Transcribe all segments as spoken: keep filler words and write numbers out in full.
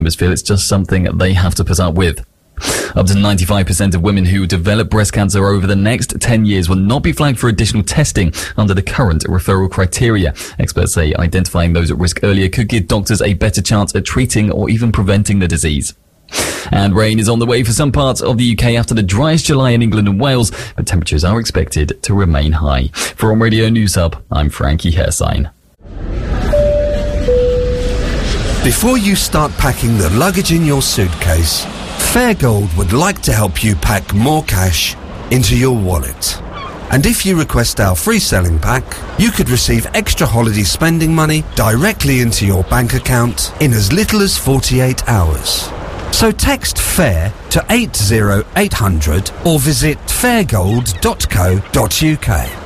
members feel it's just something they have to put up with. Up to ninety-five percent of women who develop breast cancer over the next ten years will not be flagged for additional testing under the current referral criteria. Experts say identifying those at risk earlier could give doctors a better chance at treating or even preventing the disease. And rain is on the way for some parts of the U K after the driest July in England and Wales, but temperatures are expected to remain high. For On Radio News Hub, I'm Frankie Hersign. Before you start packing the luggage in your suitcase, Fairgold would like to help you pack more cash into your wallet. And if you request our free selling pack, you could receive extra holiday spending money directly into your bank account in as little as forty-eight hours. So text FAIR to eight zero eight hundred or visit fairgold dot co dot uk.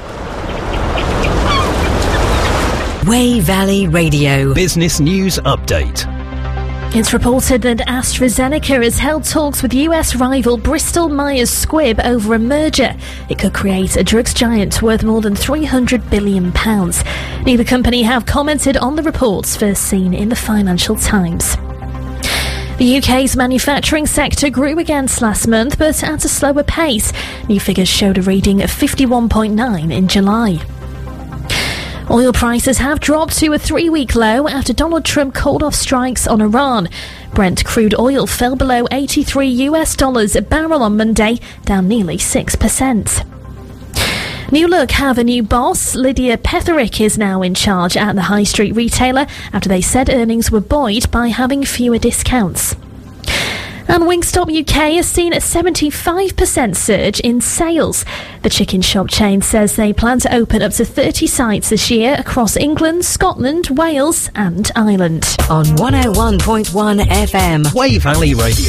Wey Valley Radio Business News Update. It's reported that AstraZeneca has held talks with U S rival Bristol Myers Squibb over a merger. It could create a drugs giant worth more than three hundred billion pounds. Neither company have commented on the reports first seen in the Financial Times. The U K's manufacturing sector grew against last month, but at a slower pace. New figures showed a reading of fifty-one point nine in July. Oil prices have dropped to a three-week low after Donald Trump called off strikes on Iran. Brent crude oil fell below eighty-three US dollars a barrel on Monday, down nearly six percent. New Look have a new boss. Lydia Petherick is now in charge at the high street retailer after they said earnings were buoyed by having fewer discounts. And Wingstop U K has seen a seventy-five percent surge in sales. The chicken shop chain says they plan to open up to thirty sites this year across England, Scotland, Wales and Ireland. on one oh one point one F M. Wey Valley Radio.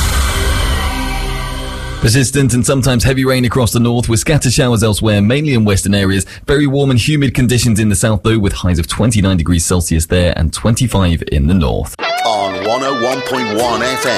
Persistent and sometimes heavy rain across the north with scattered showers elsewhere, mainly in western areas. Very warm and humid conditions in the south though, with highs of twenty-nine degrees Celsius there and twenty-five in the north. On one oh one point one F M.